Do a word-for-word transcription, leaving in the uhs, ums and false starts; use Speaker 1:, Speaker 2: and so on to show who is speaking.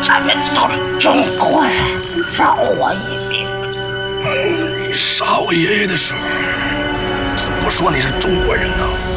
Speaker 1: 咱们都是中国人，饶我一命。
Speaker 2: 你杀我爷爷的时候，怎么不说你是中国人呢？